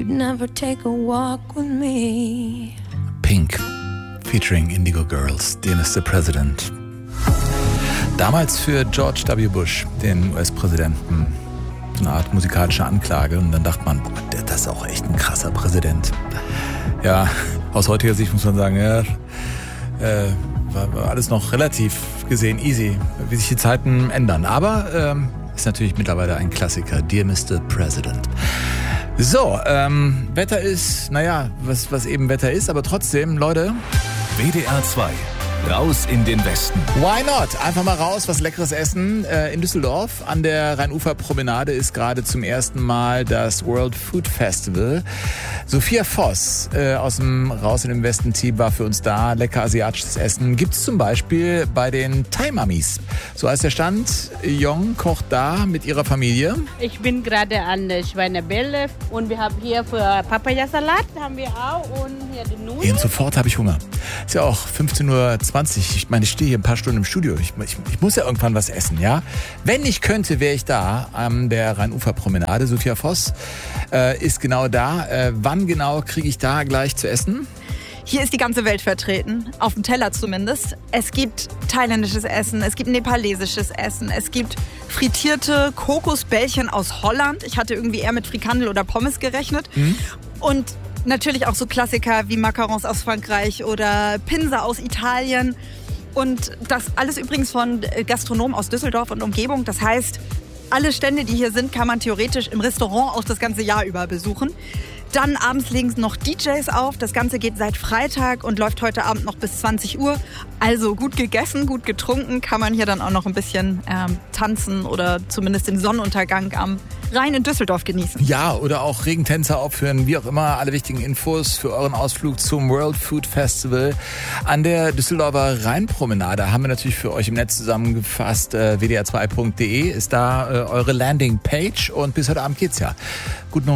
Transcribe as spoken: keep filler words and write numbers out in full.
you'd never take a walk with me. Pink, featuring Indigo Girls, Dear Mister President. Damals für George W. Bush, den U S-Präsidenten, so eine Art musikalische Anklage. Und dann dachte man, boah, das ist auch echt ein krasser Präsident. Ja, aus heutiger Sicht muss man sagen, ja, äh, war, war alles noch relativ gesehen easy, wie sich die Zeiten ändern. Aber ähm, ist natürlich mittlerweile ein Klassiker, Dear Mister President. So, ähm, Wetter ist, naja, was, was eben Wetter ist, aber trotzdem, Leute. W D R zwei, raus in den Westen. Why not? Einfach mal raus, was Leckeres essen. Äh, in Düsseldorf an der Rheinufer-Promenade ist gerade zum ersten Mal das World Food Festival. Sophia Voss äh, aus dem Raus in den Westen-Team war für uns da. Lecker asiatisches Essen gibt's zum Beispiel bei den Thai-Mamis. So heißt der Stand. Jong kocht da mit ihrer Familie. Ich bin gerade an der Schweinebälle und wir haben hier für Papayasalat haben wir auch und hier die Nudeln. Und sofort habe ich Hunger. Ist ja auch fünfzehn Uhr zwanzig. Ich meine, ich stehe hier ein paar Stunden im Studio. Ich, ich, ich muss ja irgendwann was essen, ja? Wenn ich könnte, wäre ich da an der Rheinufer-Promenade. Sophia Voss äh, ist genau da. Äh, wann genau kriege ich da gleich zu essen? Hier ist die ganze Welt vertreten, auf dem Teller zumindest. Es gibt thailändisches Essen, es gibt nepalesisches Essen, es gibt frittierte Kokosbällchen aus Holland. Ich hatte irgendwie eher mit Frikandel oder Pommes gerechnet. Mhm. Und natürlich auch so Klassiker wie Macarons aus Frankreich oder Pinsa aus Italien. Und das alles übrigens von Gastronomen aus Düsseldorf und Umgebung. Das heißt, alle Stände, die hier sind, kann man theoretisch im Restaurant auch das ganze Jahr über besuchen. Dann abends legen noch D Js auf. Das Ganze geht seit Freitag und läuft heute Abend noch bis zwanzig Uhr. Also gut gegessen, gut getrunken, kann man hier dann auch noch ein bisschen ähm, tanzen oder zumindest den Sonnenuntergang am Rhein in Düsseldorf genießen. Ja, oder auch Regentänzer aufführen, wie auch immer. Alle wichtigen Infos für euren Ausflug zum World Food Festival an der Düsseldorfer Rheinpromenade haben wir natürlich für euch im Netz zusammengefasst. Äh, w d r zwei punkt d e ist da äh, eure Landingpage und bis heute Abend geht's ja. Guten